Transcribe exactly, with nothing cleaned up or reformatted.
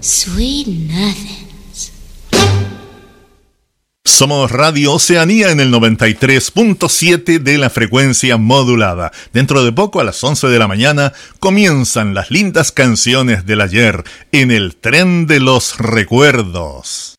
Sweet nothings. Somos Radio Oceanía en el noventa y tres punto siete de la frecuencia modulada. Dentro de poco, a las once de la mañana, comienzan las lindas canciones del ayer en el tren de los recuerdos.